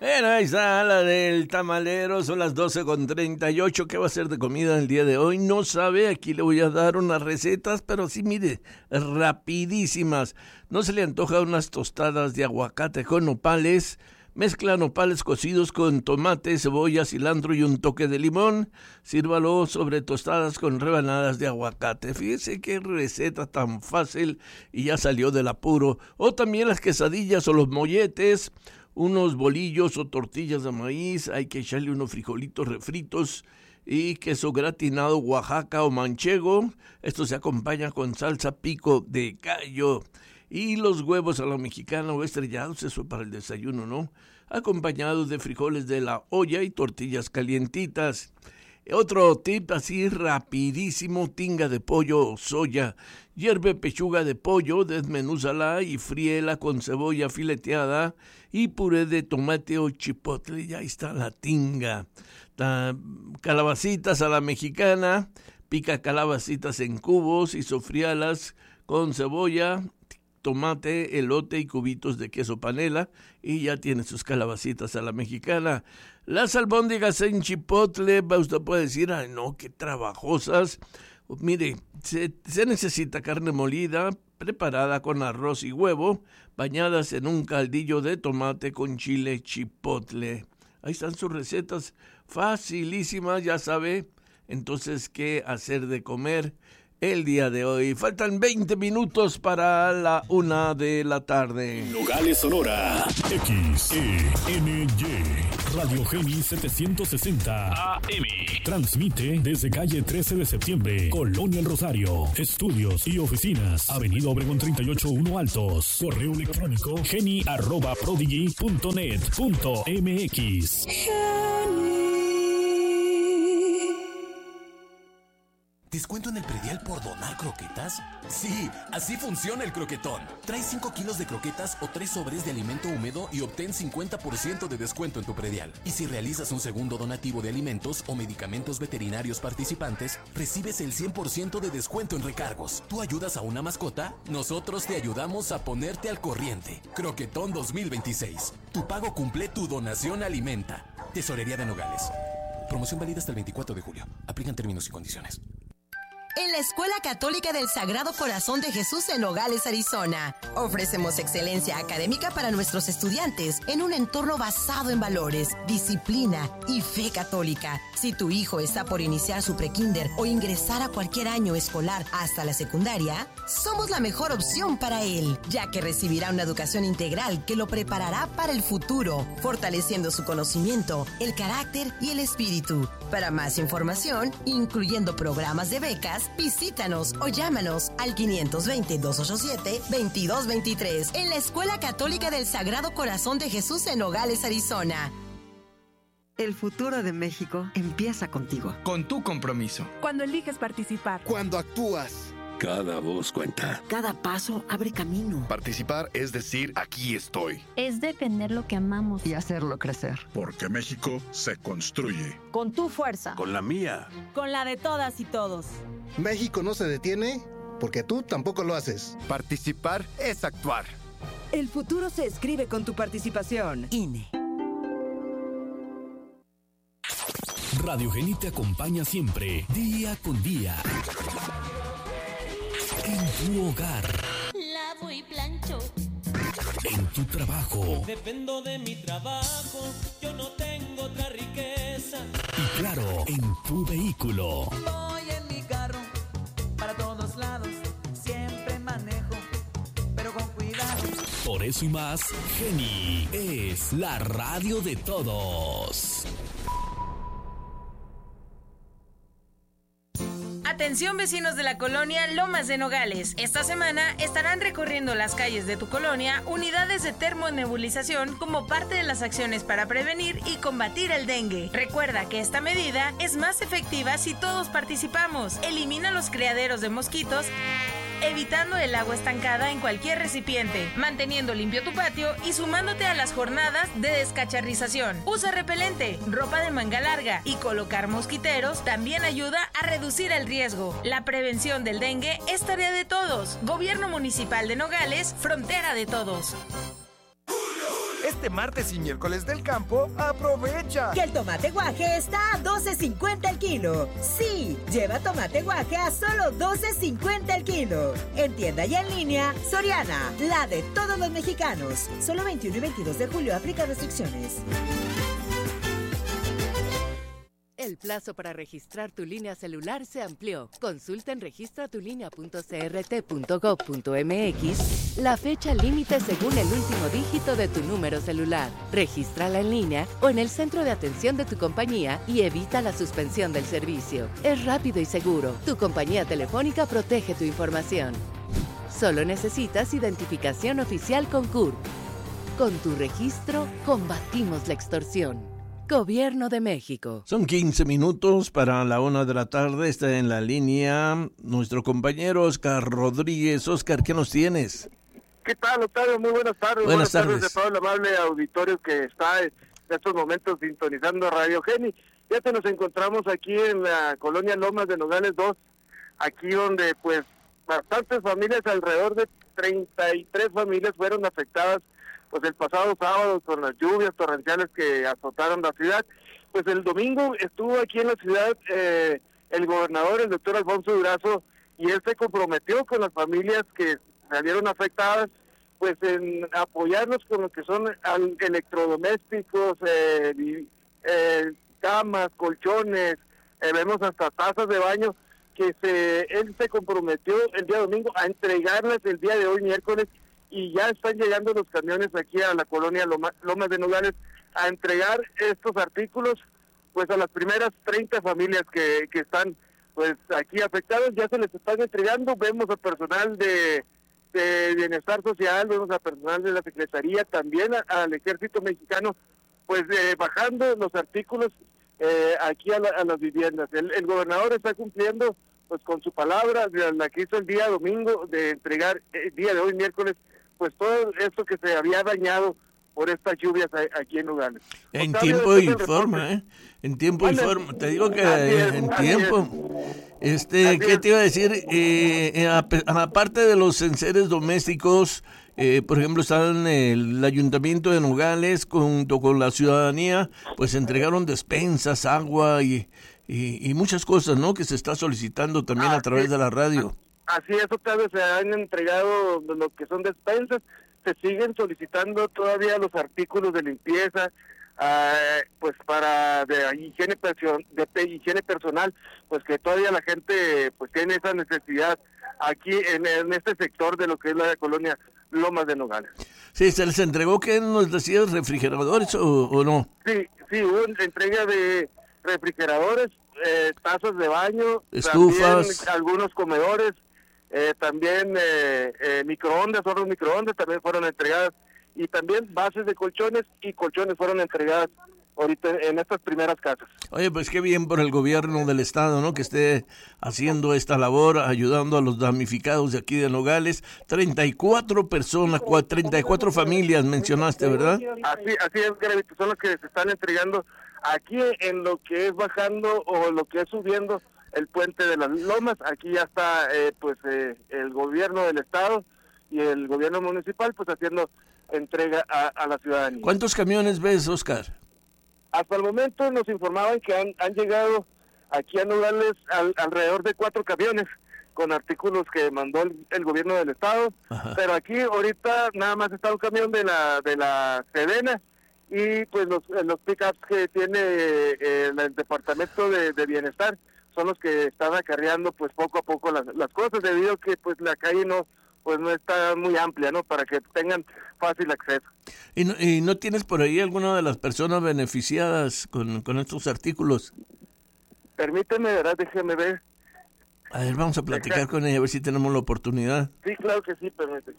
Ahí está la del tamalero, son las 12:38. ¿Qué va a ser de comida el día de hoy? No sabe, aquí le voy a dar unas recetas, pero sí, mire, rapidísimas. ¿No se le antoja unas tostadas de aguacate con nopales? Mezcla nopales cocidos con tomate, cebolla, cilantro y un toque de limón. Sírvalo sobre tostadas con rebanadas de aguacate. Fíjese qué receta tan fácil y ya salió del apuro. O también las quesadillas o los molletes, unos bolillos o tortillas de maíz. Hay que echarle unos frijolitos refritos y queso gratinado Oaxaca o manchego. Esto se acompaña con salsa pico de gallo. Y los huevos a la mexicana o estrellados, eso para el desayuno, ¿no? Acompañados de frijoles de la olla y tortillas calientitas. Otro tip así rapidísimo, tinga de pollo o soya. Hierve pechuga de pollo, desmenúzala y fríela con cebolla fileteada y puré de tomate o chipotle. Ya está la tinga. Calabacitas a la mexicana. Pica calabacitas en cubos y sofríalas con cebolla, tomate, elote y cubitos de queso panela y ya tiene sus calabacitas a la mexicana. Las albóndigas en chipotle, usted puede decir, ay no, qué trabajosas. Mire, se necesita carne molida, preparada con arroz y huevo, bañadas en un caldillo de tomate con chile chipotle. Ahí están sus recetas facilísimas, ya sabe. Entonces, ¿qué hacer de comer el día de hoy? Faltan 20 minutos para la 1 de la tarde. Nogales, Sonora. XENY. Radio Geni 760 AM. Transmite desde calle 13 de septiembre, Colonia El Rosario. Estudios y oficinas, Avenida Obregón 38-1 Altos. Correo electrónico geni@prodigy.net.mx. ¿Descuento en el predial por donar croquetas? Sí, así funciona el croquetón. Trae 5 kilos de croquetas o 3 sobres de alimento húmedo y obtén 50% de descuento en tu predial. Y si realizas un segundo donativo de alimentos o medicamentos veterinarios participantes, recibes el 100% de descuento en recargos. ¿Tú ayudas a una mascota? Nosotros te ayudamos a ponerte al corriente. Croquetón 2026. Tu pago cumple, tu donación alimenta. Tesorería de Nogales. Promoción válida hasta el 24 de julio. Aplican términos y condiciones. En la Escuela Católica del Sagrado Corazón de Jesús en Nogales, Arizona, ofrecemos excelencia académica para nuestros estudiantes en un entorno basado en valores, disciplina y fe católica. Si tu hijo está por iniciar su prekinder o ingresar a cualquier año escolar hasta la secundaria, somos la mejor opción para él, ya que recibirá una educación integral que lo preparará para el futuro, fortaleciendo su conocimiento, el carácter y el espíritu. Para más información, incluyendo programas de becas, visítanos o llámanos al 520-287-2223 en la Escuela Católica del Sagrado Corazón de Jesús en Nogales, Arizona. El futuro de México empieza contigo. Con tu compromiso. Cuando eliges participar. Cuando actúas. Cada voz cuenta. Cada paso abre camino. Participar es decir, aquí estoy. Es defender lo que amamos. Y hacerlo crecer. Porque México se construye. Con tu fuerza. Con la mía. Con la de todas y todos. México no se detiene porque tú tampoco lo haces. Participar es actuar. El futuro se escribe con tu participación. INE. Radio Geni te acompaña siempre, día con día. En tu hogar. Lavo y plancho. En tu trabajo. Dependo de mi trabajo, yo no tengo otra riqueza. Y claro, en tu vehículo. Voy en mi carro, para todos lados, siempre manejo, pero con cuidado. Por eso y más, Geni es la radio de todos. Atención vecinos de la colonia Lomas de Nogales. Esta semana estarán recorriendo las calles de tu colonia unidades de termonebulización como parte de las acciones para prevenir y combatir el dengue. Recuerda que esta medida es más efectiva si todos participamos. Elimina los criaderos de mosquitos, evitando el agua estancada en cualquier recipiente, manteniendo limpio tu patio y sumándote a las jornadas de descacharrización. Usa repelente, ropa de manga larga y colocar mosquiteros también ayuda a reducir el riesgo. La prevención del dengue es tarea de todos. Gobierno Municipal de Nogales, frontera de todos. este martes y miércoles del campo, aprovecha. Que el tomate guaje está a $12.50 el kilo. Sí, lleva tomate guaje a solo $12.50 el kilo. En tienda y en línea, Soriana, la de todos los mexicanos. Solo 21 y 22 de julio aplica restricciones. El plazo para registrar tu línea celular se amplió. Consulta en registratulinea.crt.gov.mx la fecha límite según el último dígito de tu número celular. Regístrala en línea o en el centro de atención de tu compañía y evita la suspensión del servicio. Es rápido y seguro. Tu compañía telefónica protege tu información. Solo necesitas identificación oficial con CURP. Con tu registro, combatimos la extorsión. Gobierno de México. Son 15 minutos para la 1 de la tarde. Está en la línea nuestro compañero Oscar Rodríguez. Oscar, ¿qué nos tienes? ¿Qué tal, Octavio? Muy buenas tardes. Buenas tardes de todo el amable auditorio que está en estos momentos sintonizando Radio Geni. Ya te nos encontramos aquí en la colonia Lomas de Nogales 2, aquí donde pues bastantes familias, alrededor de 33 familias fueron afectadas pues el pasado sábado con las lluvias torrenciales que azotaron la ciudad. Pues el domingo estuvo aquí en la ciudad el gobernador, el doctor Alfonso Durazo, y él se comprometió con las familias que salieron afectadas, pues en apoyarnos con lo que son electrodomésticos, camas, colchones, vemos hasta tazas de baño, que él se comprometió el día domingo a entregarlas el día de hoy, miércoles, y ya están llegando los camiones aquí a la colonia Lomas de Nogales a entregar estos artículos pues a las primeras 30 familias que están pues aquí afectadas. Ya se les están entregando. Vemos a personal de Bienestar Social, vemos a personal de la Secretaría, también al Ejército Mexicano, pues bajando los artículos aquí a las viviendas. El gobernador está cumpliendo pues con su palabra, la que hizo el día domingo, de entregar el día de hoy, miércoles, pues todo esto que se había dañado por estas lluvias aquí en Nogales. En tiempo y forma, ¿eh? En tiempo y forma. Te digo que en tiempo. ¿Qué te iba a decir? Aparte de los enseres domésticos, por ejemplo, están el Ayuntamiento de Nogales junto con la ciudadanía, pues entregaron despensas, agua y muchas cosas, ¿no? Que se está solicitando también a través de la radio. Así es, Octavio, se han entregado lo que son despensas, se siguen solicitando todavía los artículos de limpieza, pues para higiene personal, pues que todavía la gente pues tiene esa necesidad aquí en este sector de lo que es la colonia Lomas de Nogales. Sí, ¿se les entregó, qué nos decías, refrigeradores o no? Sí, hubo entrega de refrigeradores, tazas de baño, estufas, también algunos comedores, también microondas, hornos microondas también fueron entregadas, y también bases de colchones y colchones fueron entregadas ahorita en estas primeras casas. Oye, pues qué bien por el gobierno del estado, ¿no? Que esté haciendo esta labor, ayudando a los damnificados de aquí de Nogales. 34 personas, 34 familias mencionaste, ¿verdad? Así es, Gravito, son los que se están entregando aquí en lo que es bajando o lo que es subiendo el puente de las Lomas. Aquí ya está el gobierno del estado y el gobierno municipal pues haciendo entrega a la ciudadanía. ¿Cuántos camiones ves, Oscar? Hasta el momento nos informaban que han llegado aquí a Nogales alrededor de 4 camiones con artículos que mandó el gobierno del estado. Ajá. Pero aquí ahorita nada más está un camión de la Sedena y pues los pick-ups que tiene el Departamento de Bienestar son los que están acarreando pues poco a poco las cosas, debido a que pues la calle no está muy amplia, ¿no? Para que tengan fácil acceso. ¿Y no tienes por ahí alguna de las personas beneficiadas con estos artículos? Permíteme, ¿verdad? Déjeme ver. A ver, vamos a platicar con ella, a ver si tenemos la oportunidad. Sí, claro que sí, permíteme.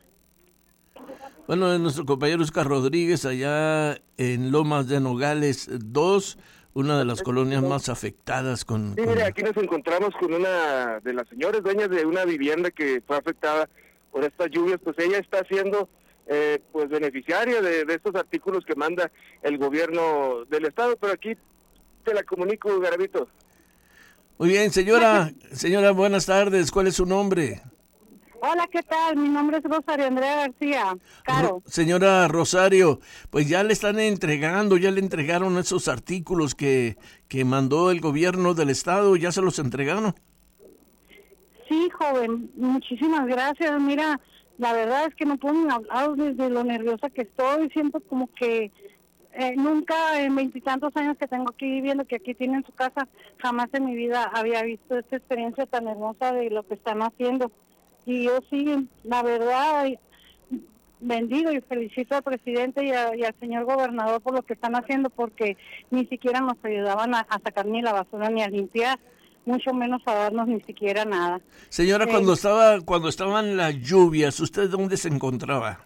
Bueno, es nuestro compañero Oscar Rodríguez, allá en Lomas de Nogales 2, una de las colonias más afectadas con... Sí, mire, aquí nos encontramos con una de las señoras dueñas de una vivienda que fue afectada por estas lluvias. Pues ella está siendo pues beneficiaria de estos artículos que manda el gobierno del estado, pero aquí te la comunico, Garabito. Muy bien, señora, buenas tardes, ¿cuál es su nombre? Hola, ¿qué tal? Mi nombre es Rosario Andrea García. Caro. Señora Rosario, pues ya le entregaron esos artículos que mandó el gobierno del estado, ¿ya se los entregaron? Sí, joven, muchísimas gracias. Mira, la verdad es que no puedo ni hablar desde lo nerviosa que estoy. Siento como que nunca en 20 y tantos años que tengo aquí viviendo, que aquí tienen su casa, jamás en mi vida había visto esta experiencia tan hermosa de lo que están haciendo. Y yo sí, la verdad, bendigo y felicito al presidente y al señor gobernador por lo que están haciendo, porque ni siquiera nos ayudaban a sacar ni la basura ni a limpiar, mucho menos a darnos ni siquiera nada. Señora, cuando estaban las lluvias, ¿usted dónde se encontraba?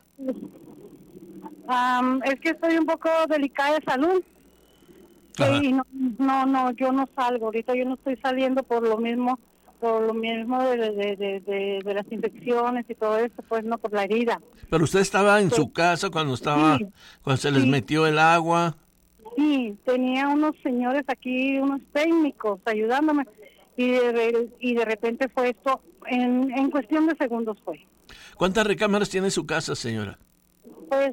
Es que estoy un poco delicada de salud. Y no, yo no salgo. Ahorita yo no estoy saliendo por lo mismo de las infecciones y todo eso, pues no, por la herida. Pero usted estaba en su casa cuando se les metió el agua. Sí, tenía unos señores aquí, unos técnicos ayudándome y de repente fue esto, en cuestión de segundos fue. ¿Cuántas recámaras tiene su casa, señora? Pues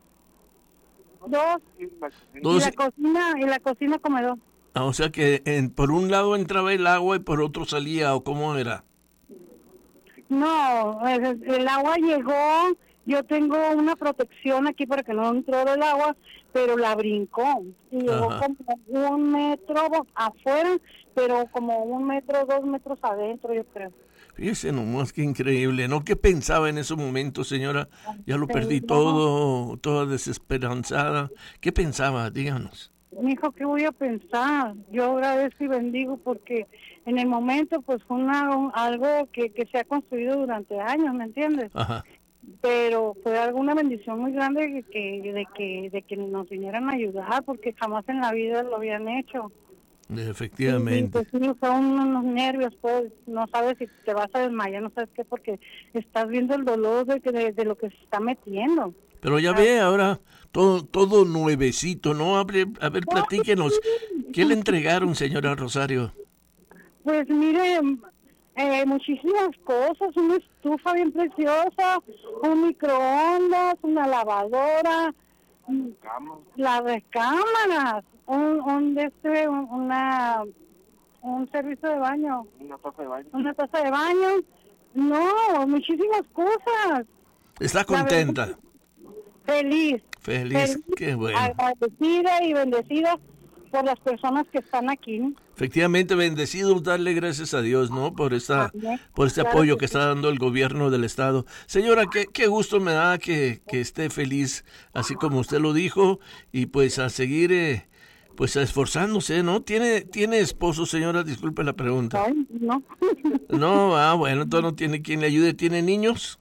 dos. Y la cocina comedor. O sea que por un lado entraba el agua y por otro salía, ¿o cómo era? No, el agua llegó, yo tengo una protección aquí para que no entró el agua, pero la brincó. Y llegó como 1 metro afuera, pero como 1 metro, 2 metros adentro, yo creo. Fíjese nomás, qué increíble, ¿no? ¿Qué pensaba en ese momento, señora? Ya lo perdí todo, toda desesperanzada. ¿Qué pensaba? Díganos. Mijo, ¿qué voy a pensar? Yo agradezco y bendigo porque en el momento pues fue algo que se ha construido durante años, ¿me entiendes? Ajá. Pero fue alguna bendición muy grande de que nos vinieran a ayudar, porque jamás en la vida lo habían hecho. Efectivamente. Y pues sí, son unos nervios, pues no sabes si te vas a desmayar, no sabes qué, porque estás viendo el dolor de lo que se está metiendo. Pero ya ve, ahora todo nuevecito, ¿no? A ver, platíquenos. ¿Qué le entregaron, señora Rosario? Pues mire, muchísimas cosas, una estufa bien preciosa, un microondas, una lavadora, las recámaras, un servicio de baño. Una taza de baño. No, muchísimas cosas. ¿Está contenta? Feliz, qué bueno. Agradecida y bendecida por las personas que están aquí. Efectivamente, bendecido, darle gracias a Dios, ¿no? Por este apoyo que está dando el gobierno del estado. Señora, qué gusto me da que esté feliz, así como usted lo dijo, y pues a seguir pues esforzándose, ¿no? ¿Tiene esposo, señora? Disculpe la pregunta. No. No, bueno, entonces no tiene quien le ayude. ¿Tiene niños?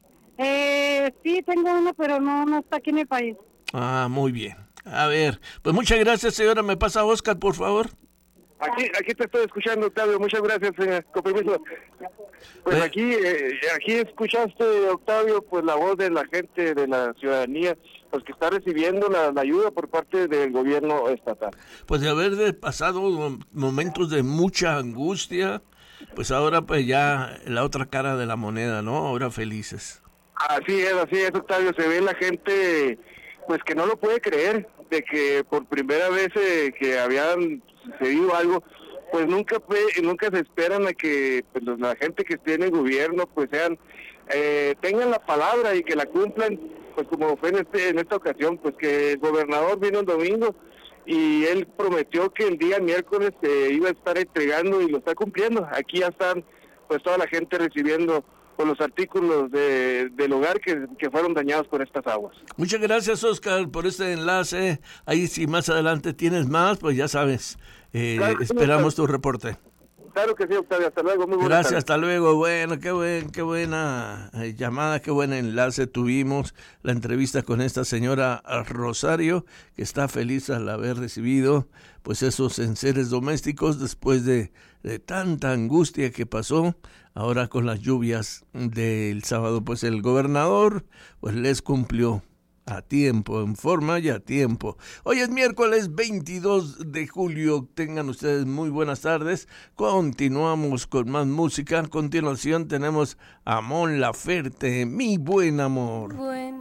Sí, tengo uno, pero no está aquí en el país. Ah, muy bien. A ver, pues muchas gracias, señora. ¿Me pasa Oscar, por favor? Aquí te estoy escuchando, Octavio. Muchas gracias, con permiso. Pues aquí escuchaste, Octavio, pues la voz de la gente, de la ciudadanía, pues que está recibiendo la ayuda por parte del gobierno estatal. Pues de haber pasado momentos de mucha angustia, pues ahora pues ya la otra cara de la moneda, ¿no? Ahora felices. Así es, Octavio. Se ve la gente, pues que no lo puede creer, de que por primera vez que habían sucedido algo, pues nunca se esperan a que pues, la gente que esté en el gobierno pues tengan la palabra y que la cumplan, pues como fue en esta ocasión, pues que el gobernador vino el domingo y él prometió que el día miércoles iba a estar entregando y lo está cumpliendo. Aquí ya están pues toda la gente recibiendo por los artículos del hogar que fueron dañados por estas aguas. Muchas gracias, Oscar, por este enlace. Ahí si más adelante tienes más, pues ya sabes, claro, esperamos tu reporte. Claro que sí, Octavio. Hasta luego. Muy gracias, tarde. Hasta luego. Bueno, qué buena llamada, qué buen enlace tuvimos. La entrevista con esta señora Rosario, que está feliz al haber recibido pues esos enseres domésticos después de tanta angustia que pasó. Ahora con las lluvias del sábado, pues el gobernador pues les cumplió A tiempo, en forma y a tiempo. Hoy es miércoles 22 de julio. Tengan ustedes muy buenas tardes. Continuamos con más música. A continuación tenemos a Mon Laferte, Mi Buen Amor.